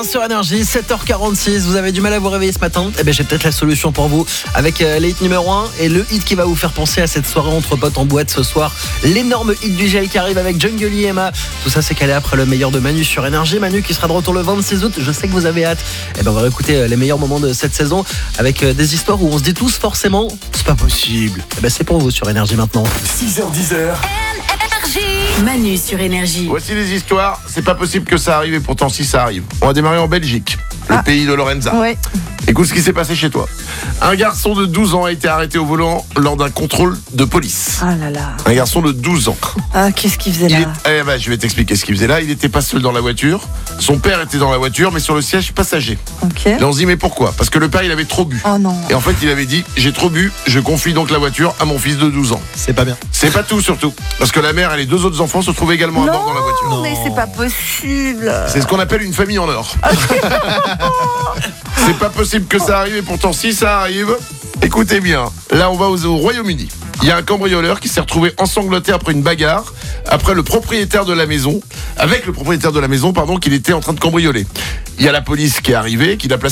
Sur Énergie, 7h46, vous avez du mal à vous réveiller ce matin. Eh bien j'ai peut-être la solution pour vous avec les hits numéro 1 et le hit qui va vous faire penser à cette soirée entre potes en boîte ce soir. L'énorme hit du GL qui arrive avec Jungle et Emma. Tout ça c'est calé après le meilleur de Manu sur Énergie. Manu qui sera de retour le 26 août. Je sais que vous avez hâte. Eh ben on va écouter les meilleurs moments de cette saison avec des histoires où on se dit tous forcément c'est pas possible. Eh ben c'est pour vous sur Énergie maintenant. 6h10. Manu sur Énergie. Voici les histoires. C'est pas possible que ça arrive et pourtant si ça arrive. On va démarrer en Belgique, le pays de Lorenza. Ouais. Écoute ce qui s'est passé chez toi. Un garçon de 12 ans a été arrêté au volant lors d'un contrôle de police. Ah là là. Un garçon de 12 ans. Ah, qu'est-ce qu'il faisait là? Je vais t'expliquer ce qu'il faisait là. Il n'était pas seul dans la voiture. Son père était dans la voiture, mais sur le siège passager. Ok. Et on se dit, mais pourquoi? Parce que le père, il avait trop bu. Oh non. Et en fait, il avait dit, j'ai trop bu, je confie donc la voiture à mon fils de 12 ans. C'est pas bien. C'est pas tout surtout. Parce que la mère et les deux autres enfants se trouvaient également à bord dans la voiture. Non, mais c'est pas possible. C'est ce qu'on appelle une famille en or. C'est pas possible que ça arrive et pourtant si ça arrive, écoutez bien, là on va au Royaume-Uni. Il y a un cambrioleur qui s'est retrouvé ensanglanté après une bagarre, avec le propriétaire de la maison, qu'il était en train de cambrioler. Il y a la police qui est arrivée, qui l'a placé